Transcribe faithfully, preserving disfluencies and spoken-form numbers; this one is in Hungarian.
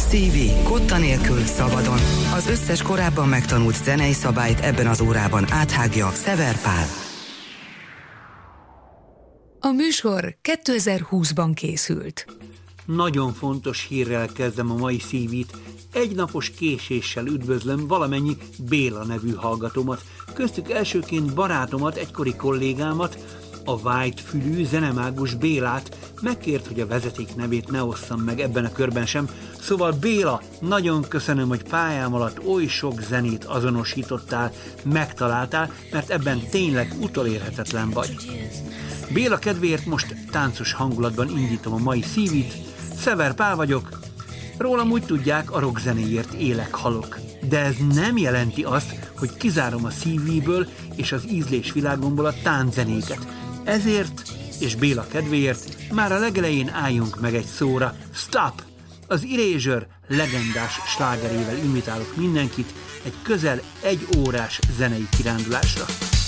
Szívi, kotta nélkül, szabadon. Az összes korábban megtanult zenei szabályt ebben az órában áthágja Szever Pál. A műsor kétezer-húszban készült. Nagyon fontos hírrel kezdem a mai Szívit. Egynapos késéssel üdvözlöm valamennyi Béla nevű hallgatómat. Köztük elsőként barátomat, egykori kollégámat, a vájtfülű zenemágus Bélát. Megkért, hogy a vezeték nevét ne osszam meg ebben a körben sem. Szóval Béla, nagyon köszönöm, hogy pályám alatt oly sok zenét azonosítottál, megtaláltál, mert ebben tényleg utolérhetetlen vagy. Béla kedvéért most táncos hangulatban indítom a mai Szívit. Szever Pál vagyok. Rólam úgy tudják, a rockzenéért élek, halok. De ez nem jelenti azt, hogy kizárom a szíviből és az ízlésvilágomból a tánczenéket. Ezért, és Béla kedvéért, már a legelején álljunk meg egy szóra. Stop! Az Erasure legendás slágerével invitálok mindenkit egy közel egy órás zenei kirándulásra.